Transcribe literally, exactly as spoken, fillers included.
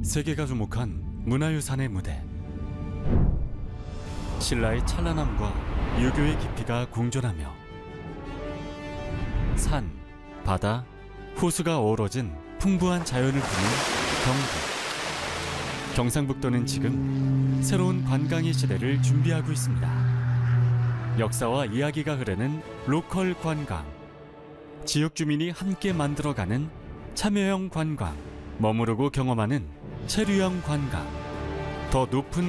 세계가 주목한 문화유산의 무대. 신라의 찬란함과 유교의 깊이가 공존하며 산, 바다, 호수가 어우러진 풍부한 자연을 품은 경북. 경상북도는 지금 새로운 관광의 시대를 준비하고 있습니다. 역사와 이야기가 흐르는 로컬 관광. 지역 주민이 함께 만들어가는 참여형 관광. 머무르고 경험하는 체류형 관광. 더 높은